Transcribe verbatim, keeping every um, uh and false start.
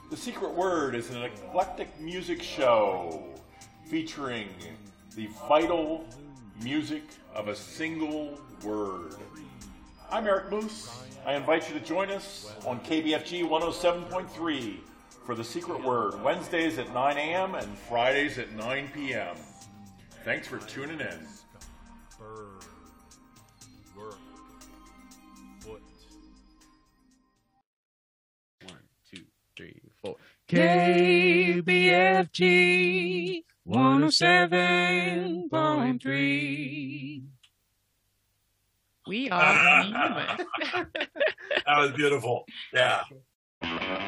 The Secret Word is an eclectic music show featuring the vital music of a single word. I'm Eric Moose. I invite you to join us on K B F G one oh seven point three for The Secret Word, Wednesdays at nine a.m. and Fridays at nine p.m. Thanks for tuning in. Bird, work, foot. One, two, three, four. K B F G one oh seven point three. We are famous. That was beautiful. Yeah.